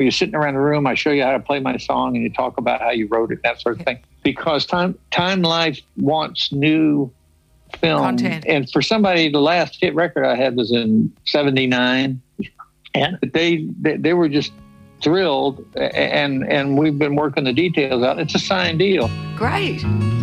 You're sitting around the room, I show you how to play my song, and you talk about how you wrote it, that sort of thing. Because Time Life wants new film. Content. And for somebody, the last hit record I had was in 79. And they were just thrilled, and we've been working the details out. It's a signed deal. Great.